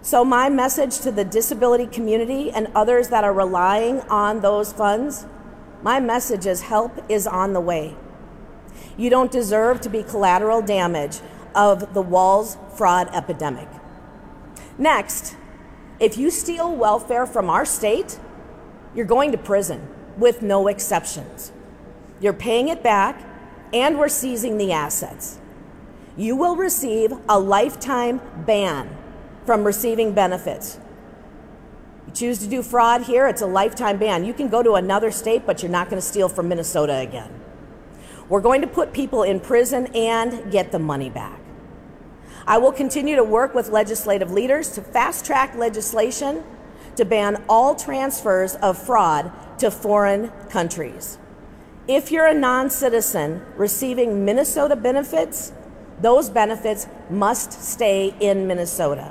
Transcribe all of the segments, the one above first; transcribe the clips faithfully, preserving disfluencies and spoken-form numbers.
So my message to the disability community and others that are relying on those funds, my message is help is on the way. You don't deserve to be collateral damage of the Walz fraud epidemic. Next, if you steal welfare from our state, you're going to prison with no exceptions. You're paying it back, and we're seizing the assets. You will receive a lifetime ban from receiving benefits. You choose to do fraud here, it's a lifetime ban. You can go to another state, but you're not going to steal from Minnesota again. We're going to put people in prison and get the money back. I will continue to work with legislative leaders to fast-track legislation to ban all transfers of fraud to foreign countries. If you're a non-citizen receiving Minnesota benefits, those benefits must stay in Minnesota.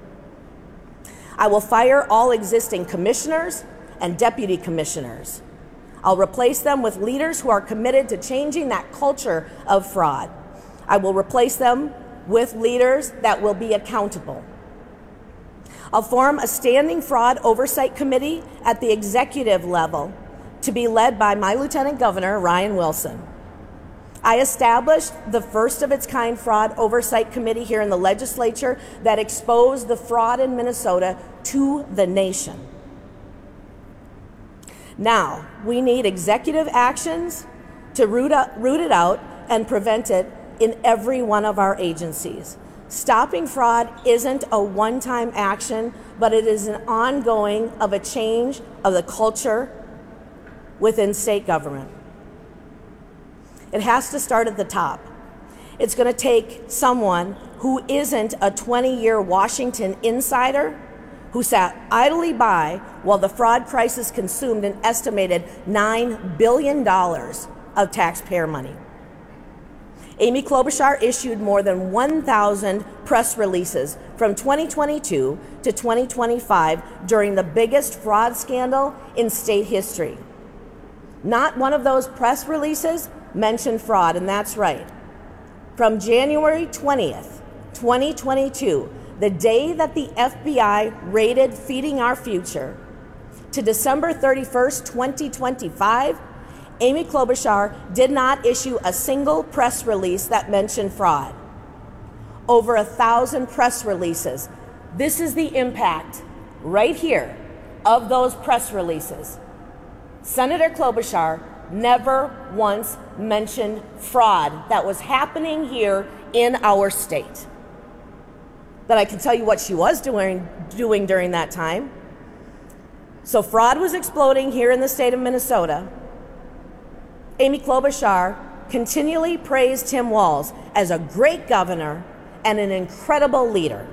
I will fire all existing commissioners and deputy commissioners. I'll replace them with leaders who are committed to changing that culture of fraud. I will replace them with leaders that will be accountable. I'll form a standing fraud oversight committee at the executive level to be led by my Lieutenant Governor, Ryan Wilson. I established the first of its kind fraud oversight committee here in the legislature that exposed the fraud in Minnesota to the nation. Now, we need executive actions to root, up, root it out and prevent it in every one of our agencies. Stopping fraud isn't a one-time action, but it is an ongoing of a change of the culture within state government. It has to start at the top. It's going to take someone who isn't a twenty-year Washington insider who sat idly by while the fraud crisis consumed an estimated nine billion dollars of taxpayer money. Amy Klobuchar issued more than one thousand press releases from twenty twenty-two to twenty twenty-five during the biggest fraud scandal in state history. Not one of those press releases mentioned fraud, and that's right. From January twentieth, twenty twenty-two, the day that the F B I raided Feeding Our Future, to December thirty-first, twenty twenty-five, Amy Klobuchar did not issue a single press release that mentioned fraud. Over a thousand press releases. This is the impact right here of those press releases. Senator Klobuchar never once mentioned fraud that was happening here in our state. But I can tell you what she was doing, doing during that time. So fraud was exploding here in the state of Minnesota. Amy Klobuchar continually praised Tim Walz as a great governor and an incredible leader.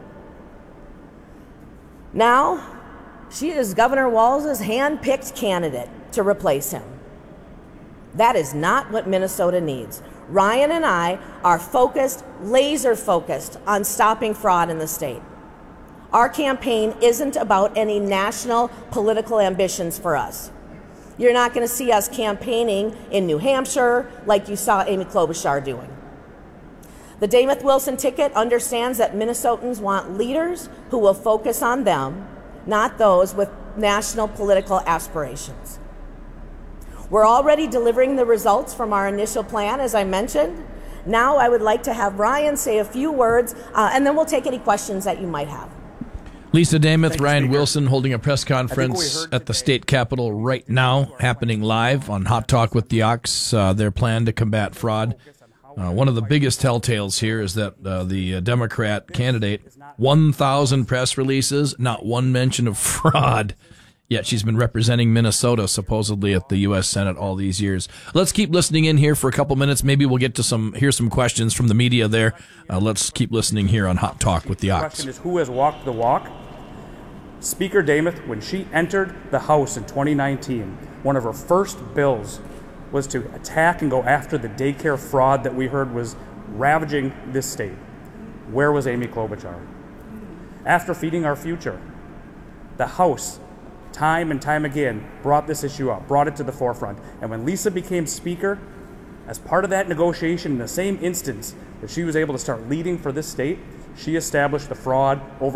Now, she is Governor Walz's hand-picked candidate to replace him. That is not what Minnesota needs. Ryan and I are focused, laser focused, on stopping fraud in the state. Our campaign isn't about any national political ambitions for us. You're not going to see us campaigning in New Hampshire like you saw Amy Klobuchar doing. The Dameth Wilson ticket understands that Minnesotans want leaders who will focus on them, not those with national political aspirations. We're already delivering the results from our initial plan, as I mentioned. Now I would like to have Ryan say a few words, uh, and then we'll take any questions that you might have. Lisa Dameth, Ryan Speaker. Wilson holding a press conference at the state capitol right now, happening live on Hot Talk with the Ox, uh, their plan to combat fraud. Uh, one of the biggest telltales here is that uh, the uh, Democrat candidate, one thousand press releases, not one mention of fraud. Yet she's been representing Minnesota supposedly at the U S Senate all these years. Let's keep listening in here for a couple minutes. Maybe we'll get to some hear some questions from the media there. Uh, let's keep listening here on Hot Talk with the Ox. The question is, who has walked the walk? Speaker Dameth, when she entered the House in twenty nineteen, one of her first bills was to attack and go after the daycare fraud that we heard was ravaging this state. Where was Amy Klobuchar? After Feeding Our Future, the House time and time again brought this issue up, brought it to the forefront. And when Lisa became Speaker, as part of that negotiation, in the same instance that she was able to start leading for this state, she established the fraud over